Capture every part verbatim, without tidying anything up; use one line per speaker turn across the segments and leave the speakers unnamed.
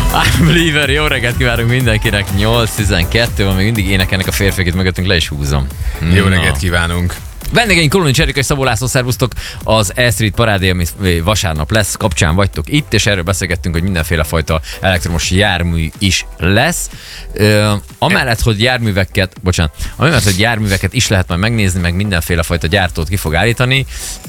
I'm Believer, jó reggelt kívánunk mindenkinek, nyolc tizenkettő van, még mindig énekelnek a férfiak, itt mögöttünk, le is húzom.
Jó reggelt kívánunk!
Vendégeink Kolonyi Cserika és Szabó László, szervusztok! Az E-Street parádé, ami vasárnap lesz, kapcsán vagytok itt, és erről beszélgettünk, hogy mindenféle fajta elektromos jármű is lesz. Ö, amellett, hogy járműveket, bocsánat, amellett, hogy járműveket is lehet majd megnézni, meg mindenféle fajta gyártót ki fog állítani,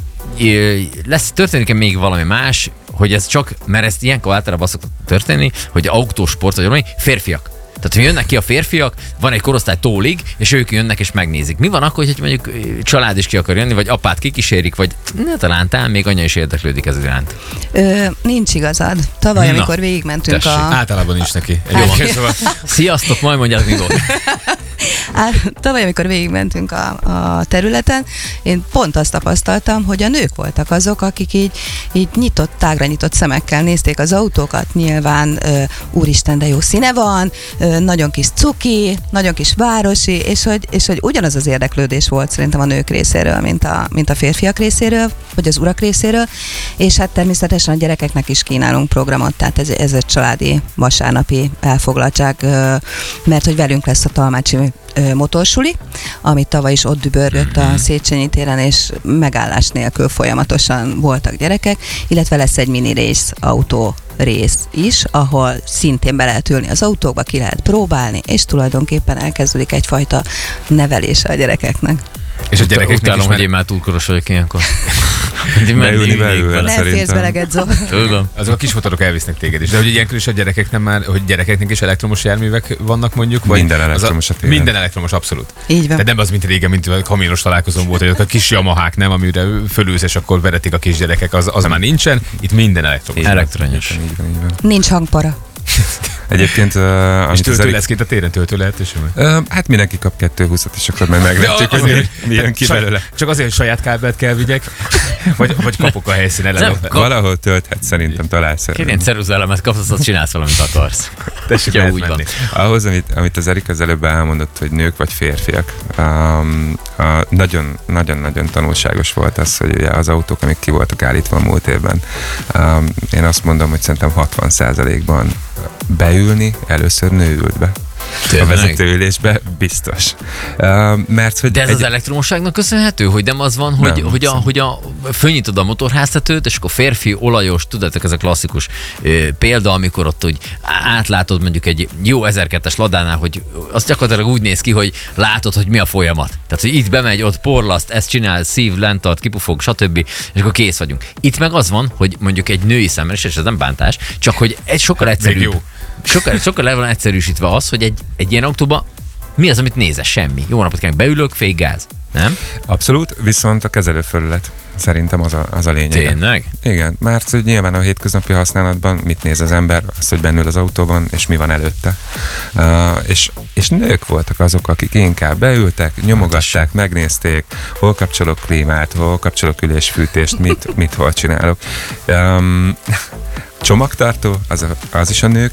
lesz, történik-e még valami más, hogy ez csak, mert ez ilyenkor általában az szokott történni, hogy autósport, vagy valami, férfiak. Tehát, hogy jönnek ki a férfiak, van egy korosztály tólig, és ők jönnek és megnézik. Mi van akkor, hogy mondjuk család is ki akar jönni, vagy apát kikísérik, vagy ne, talán talán még anya is érdeklődik ez iránt?
Ö, nincs igazad. Tavaly,
Na,
amikor végigmentünk
tessék.
a...
Általában nincs neki.
Jó van, szóval. Sziasztok, majd mondjátok, mi volt.
Á, tavaly, amikor végigmentünk a, a területen, én pont azt tapasztaltam, hogy a nők voltak azok, akik így, így nyitott, tágra nyitott szemekkel nézték az autókat. Nyilván, ö, úristen, de jó színe van, ö, nagyon kis cuki, nagyon kis városi, és hogy, és hogy ugyanaz az érdeklődés volt szerintem a nők részéről, mint a, mint a férfiak részéről, vagy az urak részéről, és hát természetesen a gyerekeknek is kínálunk programot, tehát ez, ez egy családi vasárnapi elfoglaltság, ö, mert hogy velünk lesz a Talmácsi motorsuli, amit tavaly is ott dübörgött a Széchenyi téren, és megállás nélkül folyamatosan voltak gyerekek, illetve lesz egy mini rész, autó rész is, ahol szintén be lehet ülni az autókba, ki lehet próbálni, és tulajdonképpen elkezdődik egyfajta nevelése a gyerekeknek.
És a gyerekeknek
utálom,
is
hogy én már túl koros vagyok ilyenkor.
Beülni belőle,
Nem félsz beleget, Zó.
Tudom.
Azok a kis motorok elvisznek téged is. De hogy ilyenkor is a gyerekek nem már, hogy gyerekeknek is elektromos járművek vannak mondjuk? Vagy
minden elektromos a téren.
Minden elektromos, abszolút.
Így van.
De nem az, mint régen, mint a kamionos találkozón volt, hogy a kis Yamahák, nem, amire fölülsz, és akkor veretik a kisgyerekek, az, az már nincsen. Itt minden elektromos.
Elektronyos.
Így van, így van.
Nincs hangpara.
Egyébként, uh,
És
amit az
töltő
Erik...
lesz kint a téren, töltő lehetőség?
Uh, hát mindenki kap kettő húszat, és akkor majd meglátjuk, hogy mi, mi jön ki belőle.
Csak azért, hogy saját kábelt kell vigyek, vagy, vagy kapok a helyszínen elő.
Kap-
Valahol tölthet, szerintem találsz.
Kérjen ceruzelemet kapsz, azt csinálsz valamit akarsz.
Tessék
Ja,
lehet
úgy
menni.
Ahhoz, amit, amit az Erik az előbb elmondott, hogy nők vagy férfiak, um, a, nagyon, nagyon-nagyon tanulságos volt az, hogy ugye az autók, amik ki voltak állítva a múlt évben, um, én azt mondom, hogy szerintem hatvan százalékban beülni először nő ült be.
Tényleg?
A vezetőülésbe biztos. Uh, mert, hogy
De ez
egy...
az elektromosságnak köszönhető, hogy nem az van, hogy,
Nem,
hogy, a, hogy a, fölnyitod a motorháztetőt, és akkor férfi, olajos, tudjátok, ez a klasszikus ö, példa, amikor ott hogy átlátod mondjuk egy jó ezerkettes ladánál, hogy az gyakorlatilag úgy néz ki, hogy látod, hogy mi a folyamat. Tehát, hogy itt bemegy, ott porlaszt, ezt csinál, szív, lentart, kipufog, stb. És akkor kész vagyunk. Itt meg az van, hogy mondjuk egy női szemmel, és ez nem bántás, csak hogy egy sokkal egyszerűbb.
jó.
Sokkal, sokkal le van egyszerűsítve az, hogy egy, egy ilyen autóban mi az, amit nézes? Semmi. Jó napot kívánok, beülök, fék gáz. Nem?
Abszolút, viszont a kezelőfelület szerintem az a, az a lényeg.
Tényleg?
Igen, mert hogy nyilván a hétköznapi használatban mit néz az ember, azt, hogy bennül az autóban, és mi van előtte. Uh, és, és nők voltak azok, akik inkább beültek, nyomogatták, megnézték, hol kapcsolok klímát, hol kapcsolok ülésfűtést, mit, mit hol csinálok. Um, csomagtartó, az, a, az is a nők